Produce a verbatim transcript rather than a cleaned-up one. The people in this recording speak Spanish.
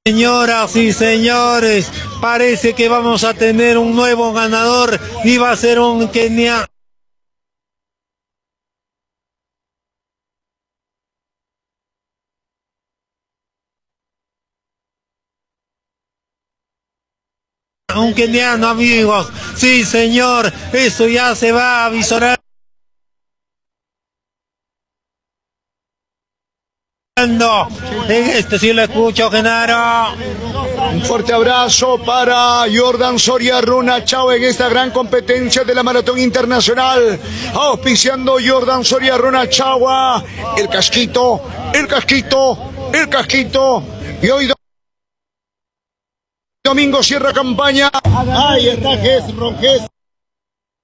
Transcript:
Señoras y señores, parece que vamos a tener un nuevo ganador y va a ser un keniano. Un keniano, amigos. Sí, señor, eso ya se va a avisar. En este sí lo escucho, Genaro. Un fuerte abrazo para Jordan Soria Runa Chao en esta gran competencia de la Maratón Internacional. Auspiciando Jordan Soria Runa Chao, el casquito, el casquito, el casquito. Y hoy domingo cierra campaña. Ahí está Ges Ronjes.